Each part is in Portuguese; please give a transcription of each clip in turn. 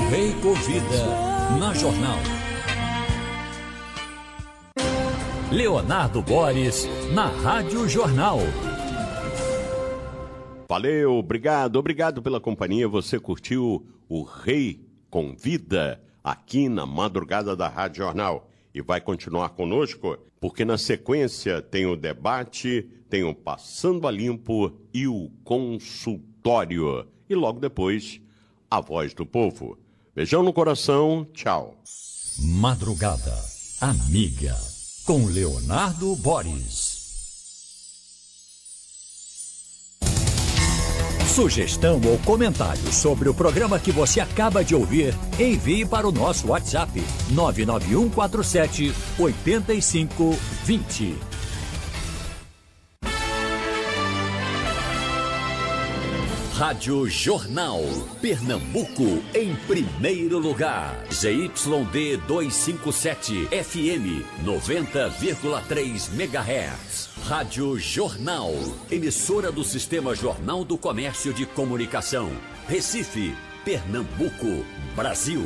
Rei convida na Jornal. Leonardo Boris, na Rádio Jornal. Valeu, obrigado pela companhia. Você curtiu o Rei Convida aqui na madrugada da Rádio Jornal. E vai continuar conosco, porque na sequência tem o debate, tem o Passando a Limpo e o consultório. E logo depois, a Voz do Povo. Beijão no coração, tchau. Madrugada Amiga, com Leonardo Boris. Sugestão ou comentário sobre o programa que você acaba de ouvir, envie para o nosso WhatsApp 99147 8520. Rádio Jornal, Pernambuco em primeiro lugar. ZYD 257 FM 90,3 MHz. Rádio Jornal, emissora do Sistema Jornal do Comércio de Comunicação. Recife, Pernambuco, Brasil.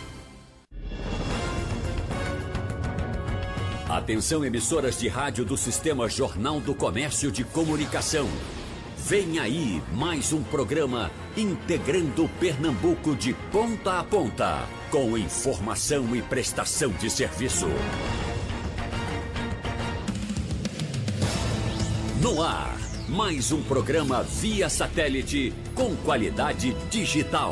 Atenção, emissoras de rádio do Sistema Jornal do Comércio de Comunicação. Vem aí mais um programa integrando Pernambuco de ponta a ponta, com informação e prestação de serviço. No ar, mais um programa via satélite com qualidade digital.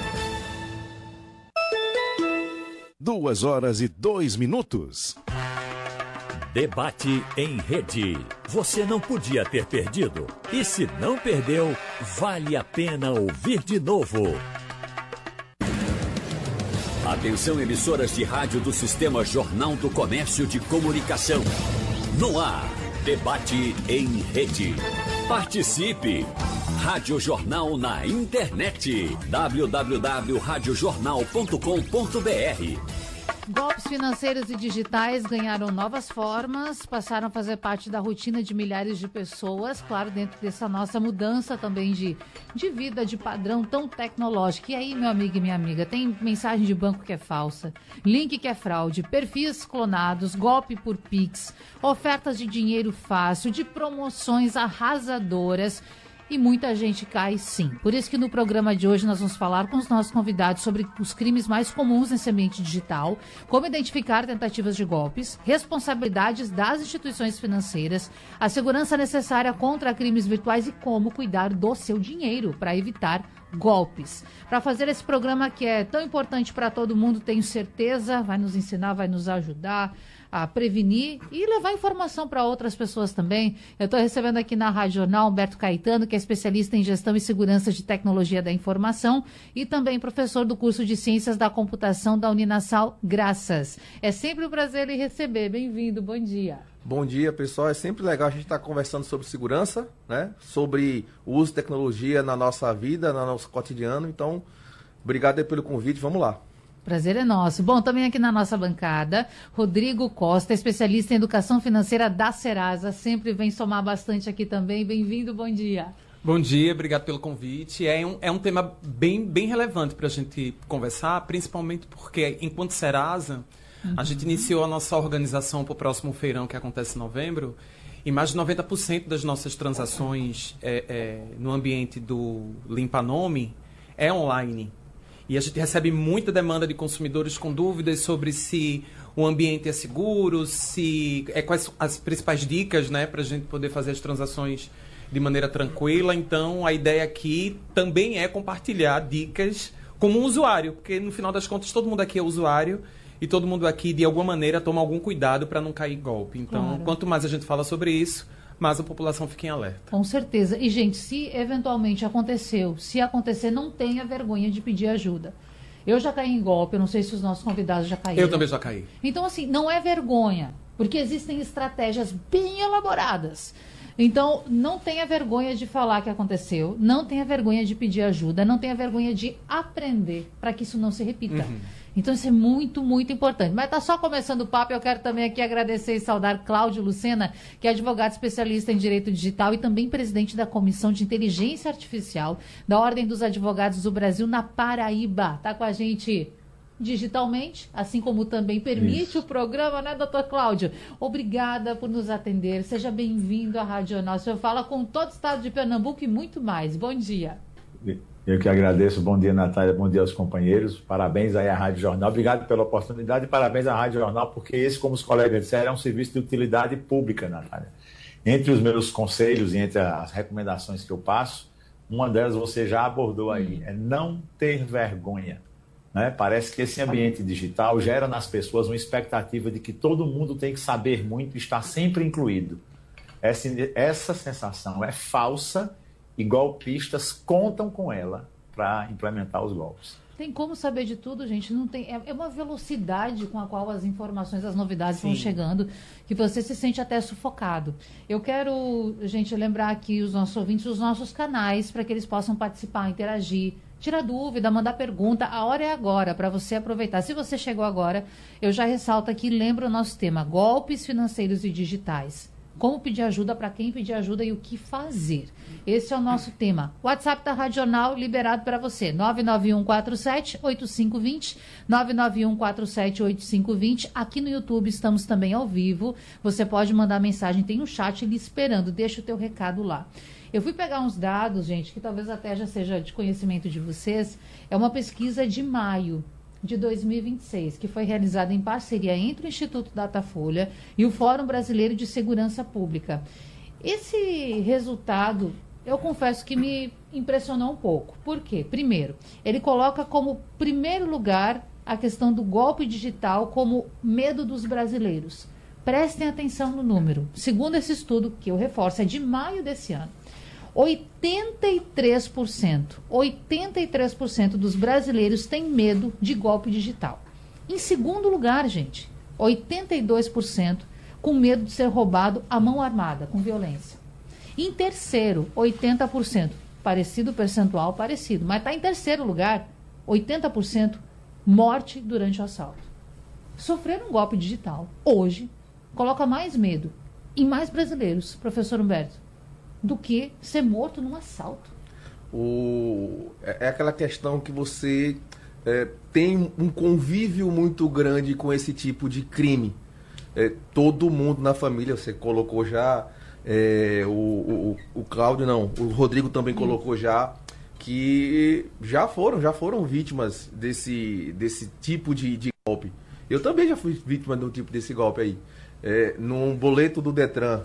2h02. Debate em rede. Você não podia ter perdido. E se não perdeu, vale a pena ouvir de novo. Atenção, emissoras de rádio do Sistema Jornal do Comércio de Comunicação. No ar, debate em rede. Participe! Rádio Jornal na internet. www.radiojornal.com.br. Golpes financeiros e digitais ganharam novas formas, passaram a fazer parte da rotina de milhares de pessoas, claro, dentro dessa nossa mudança também de vida, de padrão tão tecnológico. E aí, meu amigo e minha amiga, tem mensagem de banco que é falsa, link que é fraude, perfis clonados, golpe por Pix, ofertas de dinheiro fácil, de promoções arrasadoras. E muita gente cai, sim. Por isso que no programa de hoje nós vamos falar com os nossos convidados sobre os crimes mais comuns nesse ambiente digital, como identificar tentativas de golpes, responsabilidades das instituições financeiras, a segurança necessária contra crimes virtuais e como cuidar do seu dinheiro para evitar golpes. Para fazer esse programa que é tão importante para todo mundo, tenho certeza, vai nos ensinar, vai nos ajudar a prevenir e levar informação para outras pessoas também. Eu estou recebendo aqui na Rádio Jornal Humberto Caetano, que é especialista em gestão e segurança de tecnologia da informação e também professor do curso de Ciências da Computação da Uninasal Graças. É sempre um prazer lhe receber. Bem-vindo, bom dia. Bom dia, pessoal. É sempre legal a gente estar conversando sobre segurança, né? Sobre o uso de tecnologia na nossa vida, no nosso cotidiano. Então, obrigado aí pelo convite. Vamos lá. Prazer é nosso. Bom, também aqui na nossa bancada, Rodrigo Costa, especialista em educação financeira da Serasa, sempre vem somar bastante aqui também. Bem-vindo, bom dia. Bom dia, obrigado pelo convite. É um tema bem relevante para a gente conversar, principalmente porque, enquanto Serasa, a gente iniciou a nossa organização para o próximo feirão que acontece em novembro, e mais de 90% das nossas transações no ambiente do Limpa Nome é online. E a gente recebe muita demanda de consumidores com dúvidas sobre se o ambiente é seguro, quais as principais dicas, né, para a gente poder fazer as transações de maneira tranquila. Então, a ideia aqui também é compartilhar dicas como um usuário, porque no final das contas todo mundo aqui é usuário e todo mundo aqui, de alguma maneira, toma algum cuidado para não cair em golpe. Então, claro, quanto mais a gente fala sobre isso, mais a população fica em alerta. Com certeza. E, gente, se eventualmente se acontecer, não tenha vergonha de pedir ajuda. Eu já caí em golpe, eu não sei se os nossos convidados já caíram. Eu também já caí. Então, assim, não é vergonha, porque existem estratégias bem elaboradas Então, não tenha vergonha de falar que aconteceu, não tenha vergonha de pedir ajuda, não tenha vergonha de aprender para que isso não se repita. Então, isso é muito, muito importante. Mas está só começando o papo, eu quero também aqui agradecer e saudar Cláudio Lucena, que é advogado especialista em Direito Digital e também presidente da Comissão de Inteligência Artificial da Ordem dos Advogados do Brasil na Paraíba. Está com a gente digitalmente, assim como também permite o programa, né, doutor Cláudio? Obrigada por nos atender. Seja bem-vindo à Rádio Jornal. O senhor fala com todo o estado de Pernambuco e muito mais. Bom dia. Eu que agradeço. Bom dia, Natália. Bom dia aos companheiros. Parabéns aí à Rádio Jornal. Obrigado pela oportunidade e parabéns à Rádio Jornal, porque esse, como os colegas disseram, é um serviço de utilidade pública, Natália. Entre os meus conselhos e entre as recomendações que eu passo, uma delas você já abordou aí, é não ter vergonha. Né? Parece que esse ambiente digital gera nas pessoas uma expectativa de que todo mundo tem que saber muito e estar sempre incluído. Essa sensação é falsa e golpistas contam com ela para implementar os golpes. Tem como saber de tudo, gente? Não tem, é uma velocidade com a qual as informações, as novidades vão chegando, que você se sente até sufocado. Eu quero, gente, lembrar aqui os nossos ouvintes, os nossos canais, para que eles possam participar, interagir, tirar dúvida, mandar pergunta. A hora é agora para você aproveitar. Se você chegou agora, eu já ressalto aqui, lembra o nosso tema, golpes financeiros e digitais. Como pedir ajuda, para quem pedir ajuda e o que fazer. Esse é o nosso tema. WhatsApp da Rádio Jornal liberado para você. 99147-8520, 99147-8520. Aqui no YouTube estamos também ao vivo. Você pode mandar mensagem, tem um chat lhe esperando. Deixa o teu recado lá. Eu fui pegar uns dados, gente, que talvez até já seja de conhecimento de vocês. É uma pesquisa de maio de 2026, que foi realizada em parceria entre o Instituto Datafolha e o Fórum Brasileiro de Segurança Pública. Esse resultado, eu confesso que me impressionou um pouco. Por quê? Primeiro, ele coloca como primeiro lugar a questão do golpe digital como medo dos brasileiros. Prestem atenção no número. Segundo esse estudo, que eu reforço, é de maio desse ano, 83% dos brasileiros têm medo de golpe digital. Em segundo lugar, gente, 82% com medo de ser roubado à mão armada, com violência. Em terceiro, 80%, parecido percentual, parecido, mas está em terceiro lugar, 80% morte durante o assalto. Sofrer um golpe digital, hoje, coloca mais medo em mais brasileiros, professor Humberto, do que ser morto num assalto. É aquela questão que você tem um convívio muito grande com esse tipo de crime. Todo mundo na família, você colocou já, o Cláudio não, o Rodrigo também colocou já, que já foram vítimas desse tipo de golpe. Eu também já fui vítima de um tipo desse golpe aí, num boleto do Detran.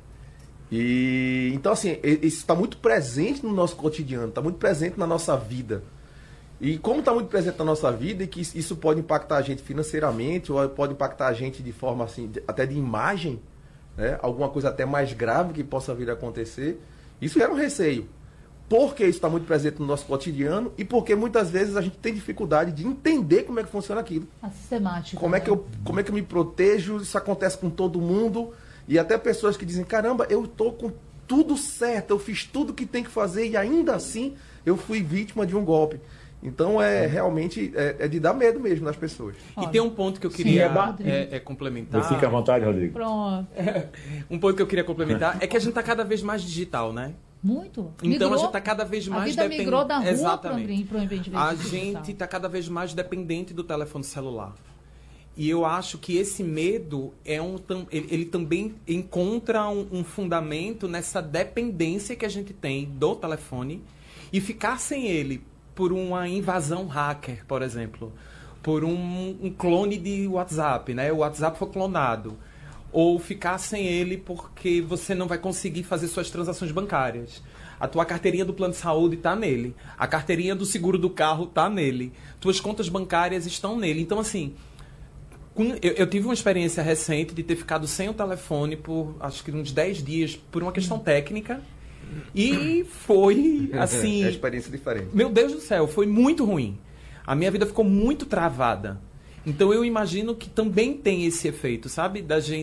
E então, assim, isso está muito presente no nosso cotidiano, está muito presente na nossa vida. E como está muito presente na nossa vida, e que isso pode impactar a gente financeiramente, ou pode impactar a gente de forma assim, até de imagem, né? Alguma coisa até mais grave que possa vir a acontecer, isso era um receio. Porque isso está muito presente no nosso cotidiano e porque muitas vezes a gente tem dificuldade de entender como é que funciona aquilo. A sistemática. Como é que eu me protejo, isso acontece com todo mundo. E até pessoas que dizem, caramba, eu estou com tudo certo, eu fiz tudo que tem que fazer e ainda assim eu fui vítima de um golpe. Então, realmente é de dar medo mesmo nas pessoas. E tem um ponto que eu queria complementar. Fica à vontade, Rodrigo. Pronto. Um ponto que eu queria complementar é que a gente está cada vez mais digital, né? Muito. Então a gente está cada vez mais dependente. Migrou da rua Exatamente. Para o ambiente digital. A gente está cada vez mais dependente do telefone celular. E eu acho que esse medo ele também encontra um fundamento nessa dependência que a gente tem do telefone e ficar sem ele por uma invasão hacker, por exemplo, por um clone de WhatsApp, né? O WhatsApp foi clonado. Ou ficar sem ele porque você não vai conseguir fazer suas transações bancárias. A tua carteirinha do plano de saúde está nele. A carteirinha do seguro do carro está nele. Tuas contas bancárias estão nele. Então, assim, eu tive uma experiência recente de ter ficado sem o telefone por, acho que uns 10 dias, por uma questão técnica. E foi, assim... É uma experiência diferente. Meu Deus do céu, foi muito ruim. A minha vida ficou muito travada. Então eu imagino que também tem esse efeito, sabe? Da gente